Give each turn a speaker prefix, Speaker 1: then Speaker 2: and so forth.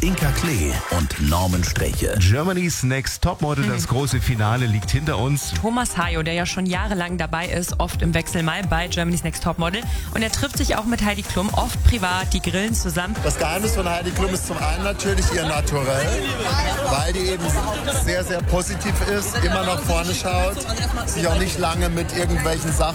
Speaker 1: Inka Klee und Norman Streche.
Speaker 2: Germany's Next Topmodel, das große Finale liegt hinter uns.
Speaker 3: Thomas Hayo, der ja schon jahrelang dabei ist, oft im Wechsel mal bei Germany's Next Topmodel. Und er trifft sich auch mit Heidi Klum, oft privat, die grillen zusammen.
Speaker 4: Das Geheimnis von Heidi Klum ist zum einen natürlich ihr Naturell, weil die eben sehr, sehr positiv ist, immer nach vorne schaut, sich auch nicht lange mit irgendwelchen Sachen